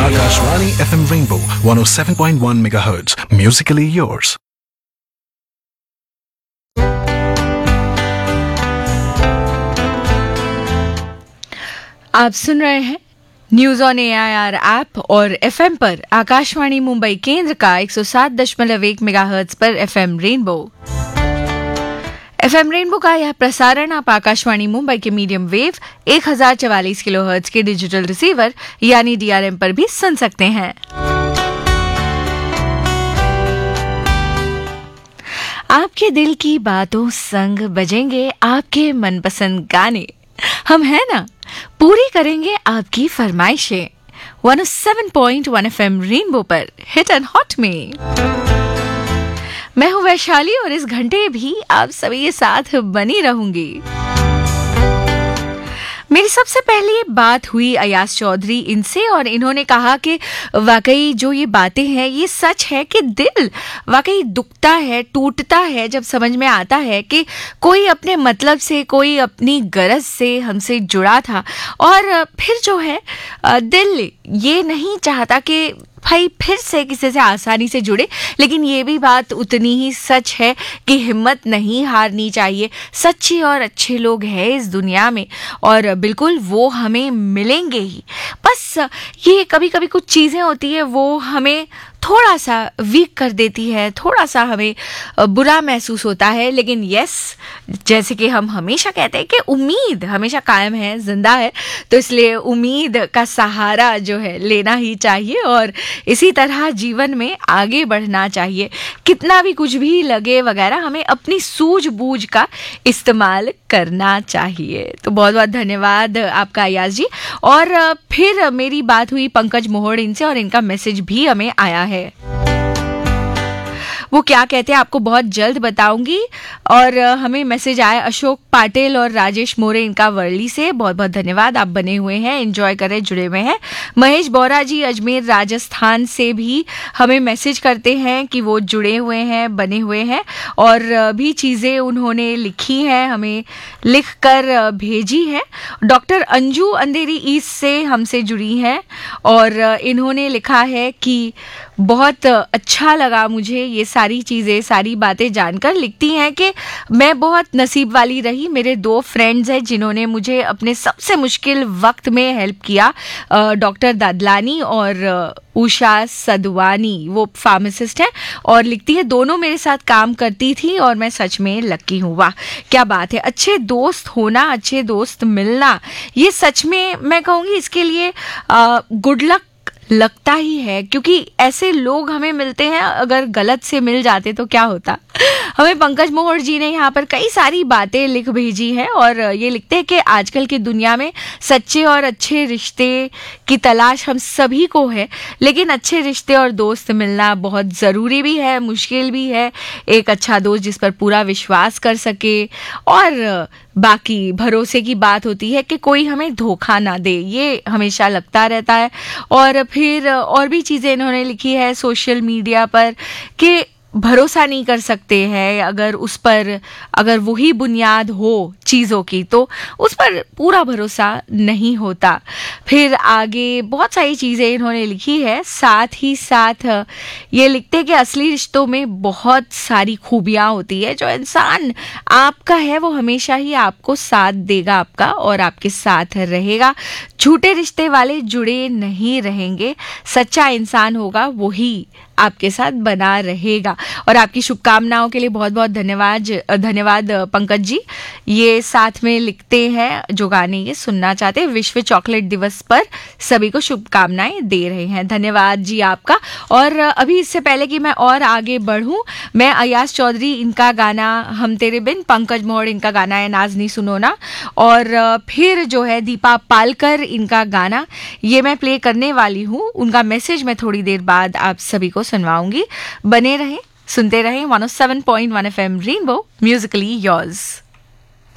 Akashvani FM Rainbow 107.1 MHz. Musically yours. आप सुन रहे हैं न्यूज ऑन AIR ऐप और FM पर आकाशवाणी मुंबई केंद्र का 107.1 मेगाहर्ट्ज पर FM रेनबो का यह प्रसारण आप आकाशवाणी मुंबई के मीडियम वेव 1044 किलोहर्ट्ज के डिजिटल रिसीवर यानी DRM पर भी सुन सकते हैं। आपके दिल की बातों संग बजेंगे आपके मनपसंद गाने। हम हैं ना, पूरी करेंगे आपकी फरमाइशें 107.1 FM रेनबो पर हिट एंड हॉट में। मैं हूं वैशाली और इस घंटे भी आप सभी के साथ बनी रहूंगी। मेरी सबसे पहले बात हुई अयाज चौधरी इनसे और इन्होंने कहा कि वाकई जो ये बातें हैं ये सच है कि दिल वाकई दुखता है, टूटता है जब समझ में आता है कि कोई अपने मतलब से, कोई अपनी गरज से हमसे जुड़ा था और फिर जो है दिल ये नहीं चाहता कि भाई फिर से किसी से आसानी से जुड़े। लेकिन ये भी बात उतनी ही सच है कि हिम्मत नहीं हारनी चाहिए। सच्चे और अच्छे लोग हैं इस दुनिया में और बिल्कुल वो हमें मिलेंगे ही। बस ये कभी कभी कुछ चीज़ें होती है वो हमें थोड़ा सा वीक कर देती है, थोड़ा सा हमें बुरा महसूस होता है। लेकिन यस, जैसे कि हम हमेशा कहते हैं कि उम्मीद हमेशा कायम है, जिंदा है, तो इसलिए उम्मीद का सहारा जो है लेना ही चाहिए और इसी तरह जीवन में आगे बढ़ना चाहिए। कितना भी कुछ भी लगे वगैरह, हमें अपनी सूझबूझ का इस्तेमाल करना चाहिए। तो बहुत बहुत धन्यवाद आपका अयाज जी। और फिर मेरी बात हुई पंकज मोहड़ इनसे और इनका मैसेज भी हमें आया है। वो क्या कहते हैं आपको बहुत जल्द बताऊंगी। और हमें मैसेज आया अशोक पाटिल और राजेश मोरे इनका वर्ली से। बहुत बहुत धन्यवाद, आप बने हुए हैं, एंजॉय कर रहे, जुड़े हुए हैं। महेश बोरा जी अजमेर राजस्थान से भी हमें मैसेज करते हैं कि वो जुड़े हुए हैं, बने हुए हैं और भी चीज़ें उन्होंने लिखी हैं, हमें लिख कर भेजी है। डॉक्टर अंजू अंधेरी ईस्ट से हमसे जुड़ी हैं और इन्होंने लिखा है कि बहुत अच्छा लगा मुझे ये सारी चीज़ें, सारी बातें जानकर। लिखती हैं कि मैं बहुत नसीब वाली रही, मेरे 2 फ्रेंड्स हैं जिन्होंने मुझे अपने सबसे मुश्किल वक्त में हेल्प किया, डॉक्टर दादलानी और उषा सदवानी, वो फार्मासिस्ट है। और लिखती है दोनों मेरे साथ काम करती थी और मैं सच में लकी हूँ। वाह क्या बात है, अच्छे दोस्त होना, अच्छे दोस्त मिलना, ये सच में मैं कहूँगी इसके लिए गुड लक लगता ही है, क्योंकि ऐसे लोग हमें मिलते हैं। अगर गलत से मिल जाते तो क्या होता। हमें पंकज मोहड़ जी ने यहाँ पर कई सारी बातें लिख भेजी हैं और ये लिखते हैं कि आजकल की दुनिया में सच्चे और अच्छे रिश्ते की तलाश हम सभी को है, लेकिन अच्छे रिश्ते और दोस्त मिलना बहुत ज़रूरी भी है, मुश्किल भी है। एक अच्छा दोस्त जिस पर पूरा विश्वास कर सके और बाकी भरोसे की बात होती है कि कोई हमें धोखा ना दे, ये हमेशा लगता रहता है। और फिर और भी चीज़ें इन्होंने लिखी है सोशल मीडिया पर कि भरोसा नहीं कर सकते हैं, अगर उस पर अगर वही बुनियाद हो चीज़ों की तो उस पर पूरा भरोसा नहीं होता। फिर आगे बहुत सारी चीज़ें इन्होंने लिखी है। साथ ही साथ ये लिखते हैं कि असली रिश्तों में बहुत सारी खूबियाँ होती है। जो इंसान आपका है वो हमेशा ही आपको साथ देगा आपका और आपके साथ रहेगा। झूठे रिश्ते वाले जुड़े नहीं रहेंगे, सच्चा इंसान होगा वही आपके साथ बना रहेगा। और आपकी शुभकामनाओं के लिए बहुत बहुत धन्यवाद पंकज जी। ये साथ में लिखते हैं जो गाने ये सुनना चाहते हैं, विश्व चॉकलेट दिवस पर सभी को शुभकामनाएं दे रहे हैं। धन्यवाद जी आपका। और अभी इससे पहले कि मैं और आगे बढ़ूं, मैं अयाज चौधरी इनका गाना हम तेरे बिन, पंकज मोहड़ इनका गाना है नाज़नी सुनो ना, और फिर जो है दीपा पालकर इनका गाना ये मैं प्ले करने वाली हूँ। उनका मैसेज मैं थोड़ी देर बाद आप सभी को सुनवाऊंगी। बने रहें, सुनते रहें 107.1 FM रेनबो, म्यूजिकली योर्स।